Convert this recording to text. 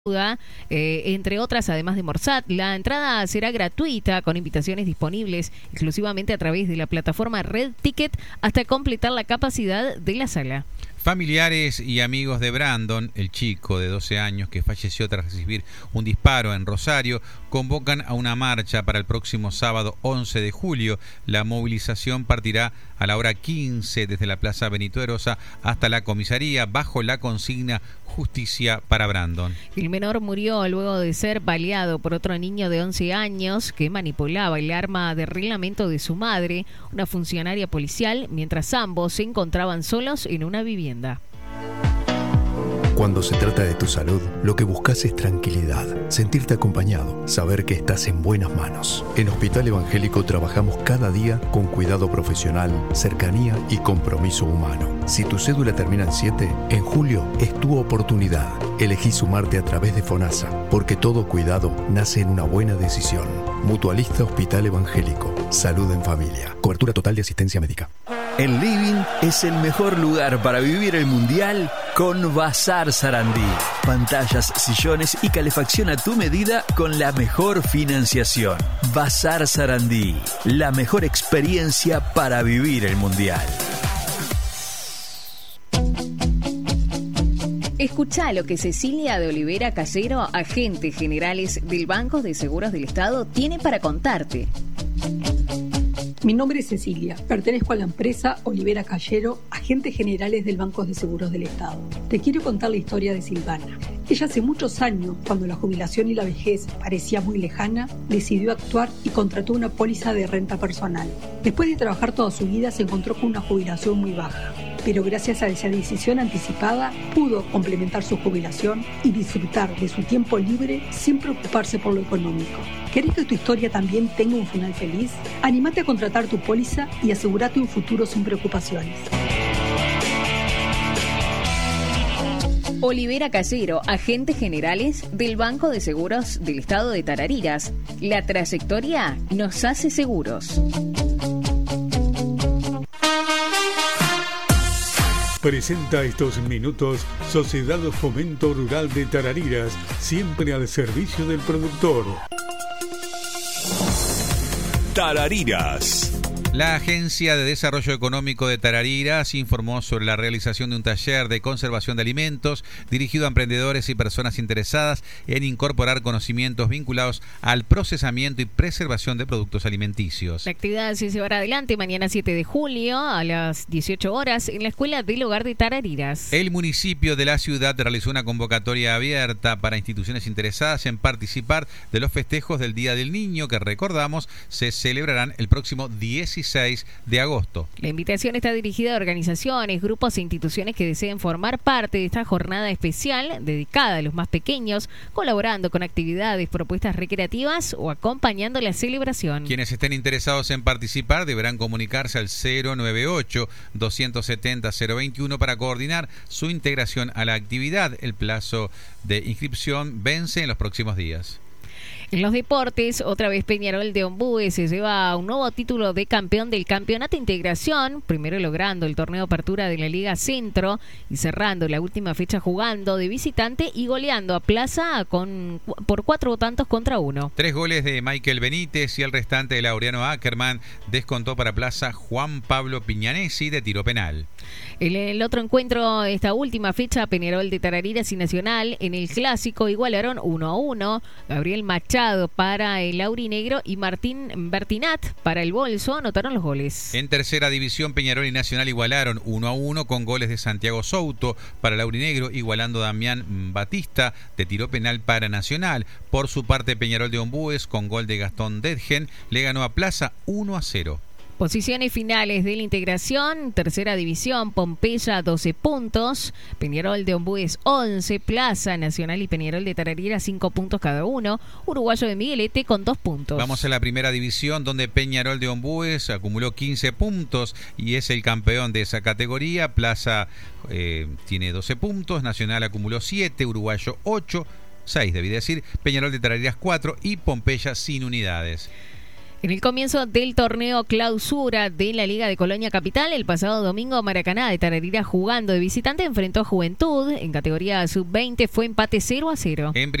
Entre otras, además de Morsat. La entrada será gratuita con invitaciones disponibles exclusivamente a través de la plataforma Red Ticket hasta completar la capacidad de la sala. Familiares y amigos de Brandon, el chico de 12 años que falleció tras recibir un disparo en Rosario, convocan a una marcha para el próximo sábado 11 de julio. La movilización partirá a la hora 15 desde la Plaza Benito Erosa hasta la comisaría bajo la consigna Justicia para Brandon. El menor murió luego de ser baleado por otro niño de 11 años que manipulaba el arma de reglamento de su madre, una funcionaria policial, mientras ambos se encontraban solos en una vivienda. Cuando se trata de tu salud, lo que buscas es tranquilidad, sentirte acompañado, saber que estás en buenas manos. En Hospital Evangélico trabajamos cada día con cuidado profesional, cercanía y compromiso humano. Si tu cédula termina en 7, en julio es tu oportunidad. Elegí sumarte a través de FONASA, porque todo cuidado nace en una buena decisión. Mutualista Hospital Evangélico. Salud en familia. Cobertura total de asistencia médica. El living es el mejor lugar para vivir el Mundial con Bazar Sarandí. Pantallas, sillones y calefacción a tu medida con la mejor financiación. Bazar Sarandí, la mejor experiencia para vivir el Mundial. Escuchá lo que Cecilia de Olivera Callero, agente generales del Banco de Seguros del Estado, tiene para contarte. Mi nombre es Cecilia, pertenezco a la empresa Olivera Callero, agentes generales del Banco de Seguros del Estado. Te quiero contar la historia de Silvana. Ella hace muchos años, cuando la jubilación y la vejez parecía muy lejana, decidió actuar y contrató una póliza de renta personal. Después de trabajar toda su vida se encontró con una jubilación muy baja, pero gracias a esa decisión anticipada pudo complementar su jubilación y disfrutar de su tiempo libre sin preocuparse por lo económico. ¿Querés que tu historia también tenga un final feliz? Anímate a contratar tu póliza y asegúrate un futuro sin preocupaciones. Olivera Callero, agentes generales del Banco de Seguros del Estado de Tarariras. La trayectoria nos hace seguros. Presenta estos minutos Sociedad Fomento Rural de Tarariras, siempre al servicio del productor. Tarariras. La Agencia de Desarrollo Económico de Tarariras informó sobre la realización de un taller de conservación de alimentos dirigido a emprendedores y personas interesadas en incorporar conocimientos vinculados al procesamiento y preservación de productos alimenticios. La actividad se llevará adelante mañana 7 de julio a las 18 horas en la Escuela del Hogar de Tarariras. El municipio de la ciudad realizó una convocatoria abierta para instituciones interesadas en participar de los festejos del Día del Niño que, recordamos, se celebrarán el próximo 16 de agosto. La invitación está dirigida a organizaciones, grupos e instituciones que deseen formar parte de esta jornada especial dedicada a los más pequeños, colaborando con actividades, propuestas recreativas o acompañando la celebración. Quienes estén interesados en participar deberán comunicarse al 098-270-021 para coordinar su integración a la actividad. El plazo de inscripción vence en los próximos días. En los deportes, otra vez Peñarol de Ombúe se lleva un nuevo título de campeón del Campeonato Integración, primero logrando el torneo Apertura de la Liga Centro y cerrando la última fecha jugando de visitante y goleando a Plaza por 4 tantos contra 1. 3 goles de Michael Benítez y el restante de Laureano Ackerman descontó para Plaza Juan Pablo Piñanesi de tiro penal. En el otro encuentro, esta última fecha, Peñarol de Tarariras y Nacional en el Clásico igualaron 1-1. Gabriel Machado para el aurinegro y Martín Bertinat para el Bolso anotaron los goles. En tercera división, Peñarol y Nacional igualaron 1-1 con goles de Santiago Souto para el aurinegro, igualando Damián Batista de tiro penal para Nacional. Por su parte, Peñarol de Ombúes con gol de Gastón Dedgen le ganó a Plaza 1-0. Posiciones finales de la integración: tercera división, Pompeya 12 puntos, Peñarol de Ombúes 11, Plaza, Nacional y Peñarol de Tarariras 5 puntos cada uno, Uruguayo de Miguelete con 2 puntos. Vamos a la primera división, donde Peñarol de Ombúes acumuló 15 puntos y es el campeón de esa categoría. Plaza tiene 12 puntos, Nacional acumuló 7, Uruguayo 8, 6 debí decir, Peñarol de Tarariras 4 y Pompeya sin unidades. En el comienzo del torneo clausura de la Liga de Colonia Capital, el pasado domingo Maracaná de Tararira, jugando de visitante, enfrentó a Juventud. En categoría sub-20 fue empate 0-0.